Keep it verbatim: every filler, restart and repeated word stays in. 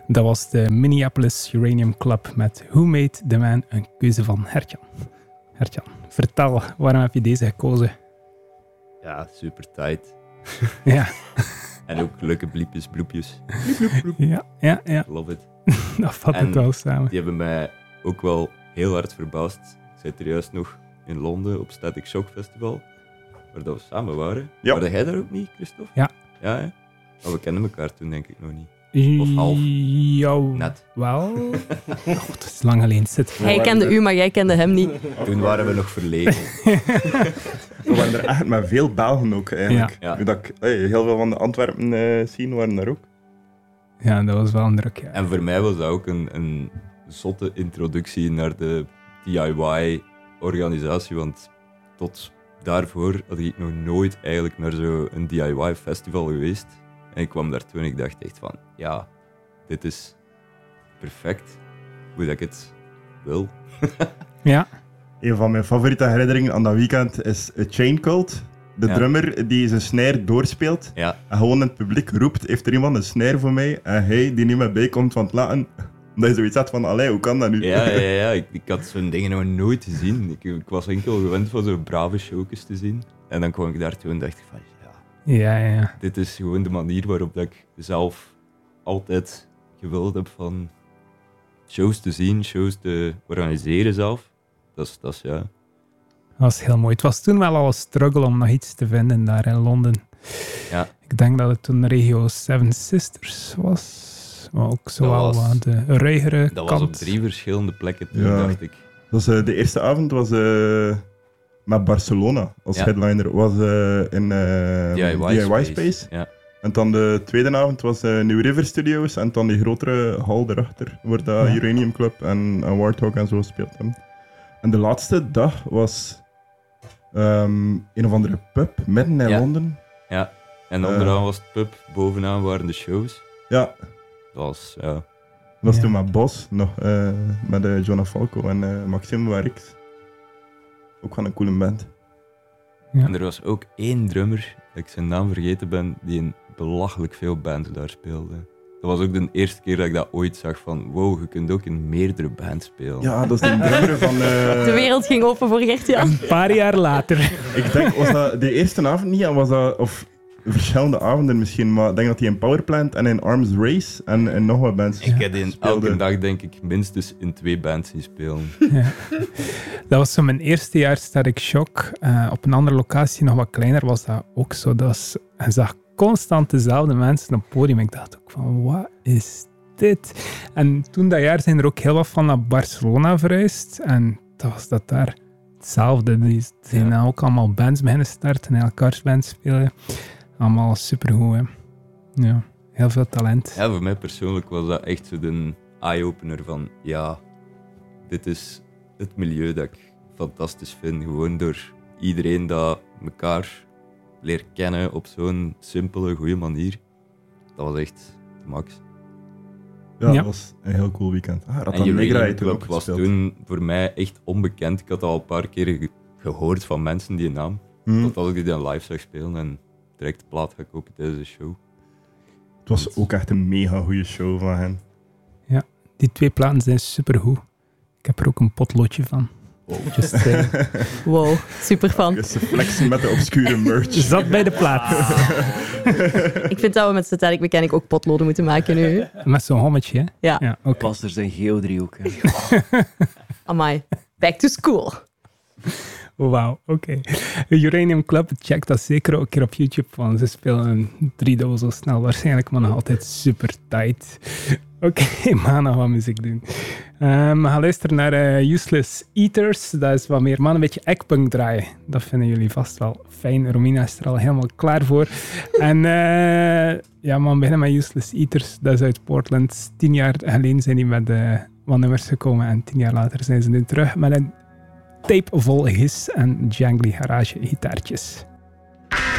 Dat was de Minneapolis Uranium Club met Who Made the Man, een keuze van Hertjan. Hertjan, vertel, waarom heb je deze gekozen? Ja, super tight. Ja. En ook leuke bliepjes, bloepjes. Ja, ja, ja. Love it. Dat vat En het wel samen. Die hebben mij ook wel heel hard verbaasd. Ik zat er juist nog in Londen op Static Shock Festival, waar dat we samen waren. Ja. Waren jij daar ook niet, Christophe? Ja. Ja, hè? Maar we kennen elkaar toen denk ik nog niet. Of half. Jou Net. wel. Oh, het is lang geleden. Zit. Hij kende u, maar jij kende hem niet. Toen waren we nog verlegen. We waren er echt met veel Belgen ook, eigenlijk. Ja. Ja. Dat ik, hey, heel veel van de Antwerpen uh, zien waren daar ook. Ja, dat was wel een druk, ja. En voor mij was dat ook een, een zotte introductie naar de D I Y-organisatie, want tot daarvoor had ik nog nooit eigenlijk naar zo'n D I Y-festival geweest. En ik kwam daartoe en ik dacht echt van, ja, dit is perfect hoe dat ik het wil. Ja. Een van mijn favoriete herinneringen aan dat weekend is Chain Cult. De Ja. drummer die zijn snare doorspeelt Ja, en gewoon in het publiek roept, heeft er iemand een snare voor mij? En hij die niet meer bij komt van het laten, omdat je zoiets had van, allee, hoe kan dat nu? ja, ja, ja. Ik, ik had zo'n dingen nog nooit gezien. Ik, ik was enkel gewend van zo'n brave showjes te zien. En dan kwam ik daartoe en dacht ik van, ja, Ja, ja, ja. dit is gewoon de manier waarop dat ik zelf altijd gewild heb van shows te zien, shows te organiseren zelf. Dat is, dat is ja. Dat was heel mooi. Het was toen wel al een struggle om nog iets te vinden daar in Londen. Ja. Ik denk dat het toen regio Seven Sisters was. Maar ook zo Dat wel was- wat de ruigere Dat kant. was op drie verschillende plekken toen, Ja. dacht ik. Dat was, uh, de eerste avond was uh, met Barcelona als Ja. headliner. Was uh, in uh, D I Y, D I Y Space. Space. Ja. En dan de tweede avond was uh, New River Studios. En dan die grotere hal erachter, waar dat Ja. Uranium Club en, en Warthog en zo speelt hebben. En de laatste dag was um, een of andere pub midden in Ja. Londen. Ja. En Eh. onderaan was het pub, bovenaan waren de shows. Ja, Dat was, ja. dat was Ja. toen met Bos nog, uh, met uh, Jonah Falco en uh, Maxime Werks. Ook van een coole band. Ja. En er was ook één drummer, dat ik zijn naam vergeten ben, die in belachelijk veel bands daar speelde. Dat was ook de eerste keer dat ik dat ooit zag van, wow, je kunt ook in meerdere bands spelen. Ja, dat is de drummer van... Uh, De wereld ging open voor Gert-Jan. Een paar jaar later. Ik denk, was dat de eerste avond niet? En was dat, of verschillende avonden misschien, maar ik denk dat hij in Powerplant en in Arms Race en, en nog wat bands Ik heb die speelde. elke dag, denk ik, minstens in twee bands zien spelen. Ja. Dat was zo mijn eerste jaar Static Shock. Uh, op een andere locatie, nog wat kleiner, was dat ook zo. Dat was, je zag constant dezelfde mensen op het podium. Ik dacht ook van, wat is dit? En toen dat jaar zijn er ook heel wat van naar Barcelona verhuisd. En dat was dat daar hetzelfde. Die zijn Ja. dan ook allemaal bands beginnen starten en elkaars bands spelen. Allemaal supergoed, hè. Ja, heel veel talent. Ja, voor mij persoonlijk was dat echt zo de eye-opener van, ja, dit is het milieu dat ik fantastisch vind. Gewoon door iedereen dat elkaar leert kennen op zo'n simpele, goede manier. Dat was echt de max. Ja, Ja. dat was een heel cool weekend. Ah, En Ratan Negra Uranium heeft toen Club ook was gespeeld. toen voor mij echt onbekend. Ik had al een paar keer ge- gehoord van mensen die naam. Hm. Totdat ik die dan live zag spelen en direct de plaat ga kopen tijdens de show. Het was ook echt een mega goede show van hen. Die twee platen zijn supergoed. Ik heb er ook een potloodje van. Just saying. Wow, super fan. Dus ze flexen met de obscure merch. Zat bij de plaat. Ik vind dat we met Static Mechanic ook potloden moeten maken nu. Met zo'n hommetje, hè? Ja, Ja, oké. Clusters en geodriehoeken. amai. Back to school. Wauw, oké. Uranium Club, check dat zeker ook een keer op YouTube, want ze spelen drie dubbel zo snel waarschijnlijk, maar nog altijd super tight. Oké, okay, we gaan nog wat muziek doen. Um, we gaan luisteren naar uh, Useless Eaters. Dat is wat meer, maar een beetje eggpunk draaien. Dat vinden jullie vast wel fijn. Romina is er al helemaal klaar voor. En uh, ja, man, we beginnen met Useless Eaters. Dat is uit Portland. Tien jaar geleden zijn die met uh, wat nummers gekomen en tien jaar later zijn ze nu terug met een tape vol his en jangly garage gitaartjes.